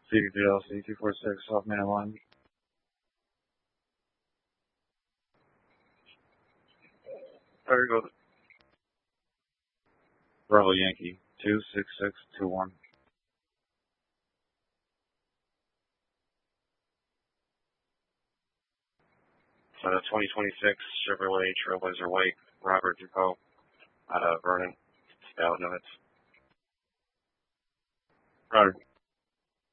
CDLC 246 off main line. There you go. Bravo Yankee 26621. 2026 Chevrolet Trailblazer White, Robert Ducot, out of Vernon, Stout Nuggets. Roger.